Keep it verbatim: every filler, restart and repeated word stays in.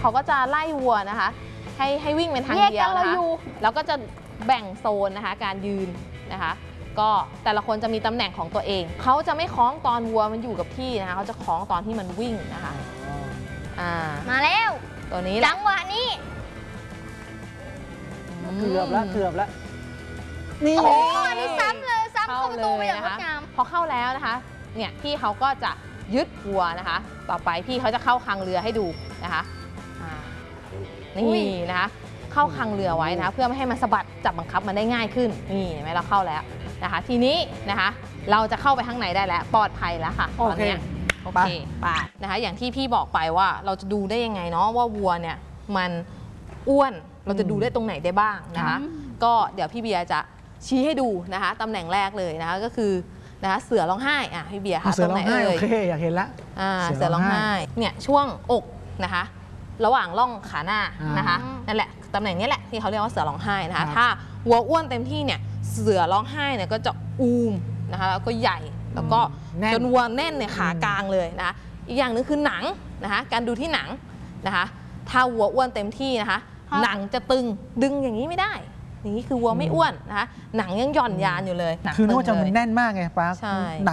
เขาก็จะไล่วัวนะคะให้ให้วิ่งเป็นทางเดียวนะคะแล้วก็จะแบ่งโซนนะคะการยืนนะคะก็แต่ละคนจะมีตำแหน่งของตัวเองเขาจะไม่คล้องตอนวัวมันอยู่กับที่นะคะเขาจะคล้องตอนที่มันวิ่งนะคะอ่ามาแล้วตัวนี้จังหวะนี้เกือบแล้วเกือบแล้วนี่โอ้อันนี้ซ้ำเลยซ้ำเข้าประตูไปอย่างงดงามพอเข้าแล้วนะคะเนี่ยพี่เขาก็จะยึดวัวนะคะต่อไปพี่เขาจะเข้าคลังเรือให้ดูนะคะนี่นะคะเข้าคลังเรือไว้นะคะเพื่อไม่ให้มันสะบัดจับบังคับมันได้ง่ายขึ้นนี่เห็นไหมเราเข้าแล้วนะคะทีนี้นะคะเราจะเข้าไปข้างในได้แล้วปลอดภัยแล้วค่ะตอนนี้โอเคไปนะคะอย่างที่พี่บอกไปว่าเราจะดูได้ยังไงเนาะว่าวัวเนี่ยมันอ้วนเราจะดูได้ตรงไหนได้บ้างนะคะก็เดี๋ยวพี่เบียร์จะชี้ให้ดูนะคะตำแหน่งแรกเลยนะคะก็คือนะคะเสือร้องไห้อ่ะพี่เบียร์ค่ะตรงไหนเอ่ยโอเคอยากเห็นละเสือร้องไห้เนี่ยช่วงอกนะคะระหว่างร่องขาหน้านะคะนั่นแหละตำแหน่งนี้แหละที่เขาเรียกว่าเสือร้องไห้นะคะถ้าวัวอ้วนเต็มที่เนี่ยเสือร้องไห้เนี่ยก็จะอูมนะคะแล้วก็ใหญ่แล้วก็จนวัวแน่นเนี่ยขากลางเลยนะคะอีกอย่างนึงคือหนังนะคะการดูที่หนังนะคะถ้าวัวอ้วนเต็มที่นะคะหนังจะตึงดึงอย่างนี้ไม่ได้อย่างนี้คือวัวไม่อ้วนนะคะหนังยังหย่อนยานอยู่เลยคือนึกว่าจะมันแน่นมากไงป้า